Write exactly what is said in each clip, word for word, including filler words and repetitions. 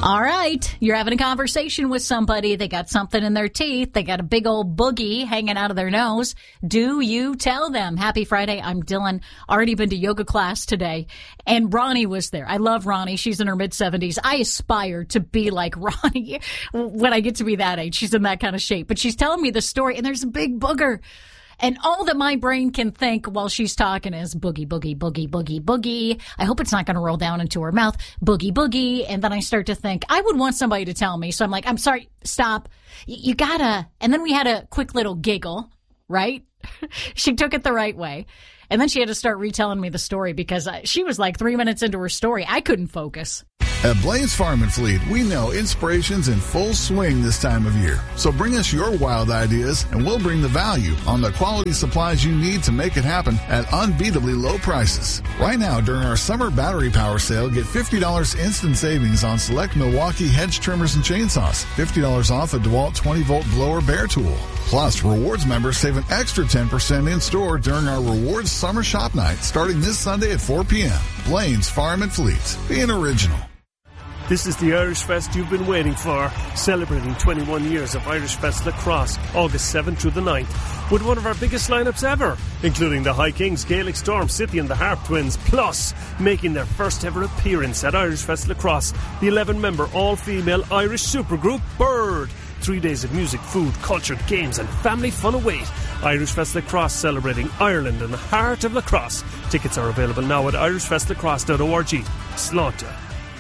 All right, you're having a conversation with somebody. They got something in their teeth. They got a big old boogie hanging out of their nose. Do you tell them? Happy Friday. I'm Dylan. Already been to yoga class today. And Ronnie was there. I love Ronnie. She's in her mid-seventies. I aspire to be like Ronnie when I get to be that age. She's in that kind of shape. But she's telling me the story, and there's a big booger. And all that my brain can think while she's talking is boogie, boogie, boogie, boogie, boogie. I hope it's not going to roll down into her mouth. Boogie, boogie. And then I start to think, I would want somebody to tell me. So I'm like, I'm sorry, stop. Y- you gotta. And then we had a quick little giggle, right? She took it the right way. And then she had to start retelling me the story because I, she was like three minutes into her story. I couldn't focus. At Blaine's Farm and Fleet, we know inspiration's in full swing this time of year. So bring us your wild ideas and we'll bring the value on the quality supplies you need to make it happen at unbeatably low prices. Right now, during our summer battery power sale, get fifty dollars instant savings on select Milwaukee hedge trimmers and chainsaws, fifty dollars off a DeWalt twenty volt blower bear tool. Plus, rewards members save an extra ten percent in store during our rewards summer shop night starting this Sunday at four p.m. Blaine's Farm and Fleet, being original. This is the Irish Fest you've been waiting for, celebrating twenty-one years of Irish Fest Lacrosse, August seventh through the ninth, with one of our biggest lineups ever, including the High Kings, Gaelic Storm, City and the Harp Twins, plus making their first ever appearance at Irish Fest Lacrosse, the eleven-member all-female Irish supergroup Bird. Three days of music, food, culture, games and family fun await. Irish Fest Lacrosse, celebrating Ireland and the heart of lacrosse. Tickets are available now at irish fest lacrosse dot org. Slaughter.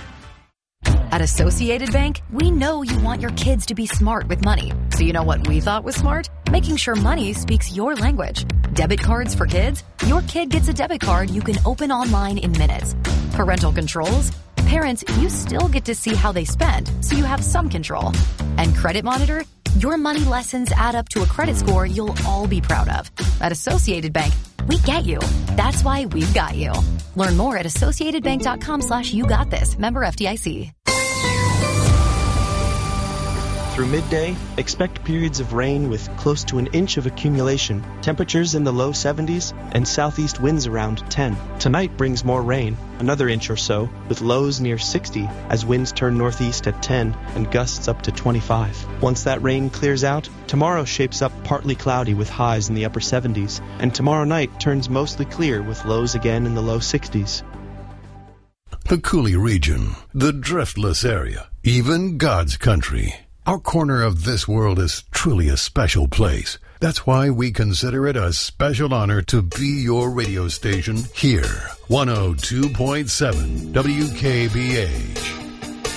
At Associated Bank, we know you want your kids to be smart with money. So you know what we thought was smart? Making sure money speaks your language. Debit cards for kids? Your kid gets a debit card you can open online in minutes. Parental controls? Parents, you still get to see how they spend, so you have some control. And Credit Monitor? Your money lessons add up to a credit score you'll all be proud of. At Associated Bank, we get you. That's why we've got you. Learn more at associatedbank.com slash you got this. Member F D I C. Through midday, expect periods of rain with close to an inch of accumulation, temperatures in the low seventies, and southeast winds around ten. Tonight brings more rain, another inch or so, with lows near sixty as winds turn northeast at ten and gusts up to twenty-five. Once that rain clears out, tomorrow shapes up partly cloudy with highs in the upper seventies, and tomorrow night turns mostly clear with lows again in the low sixties. The Cooley region, the driftless area, even God's country. Our corner of this world is truly a special place. That's why we consider it a special honor to be your radio station here. one oh two point seven W K B H.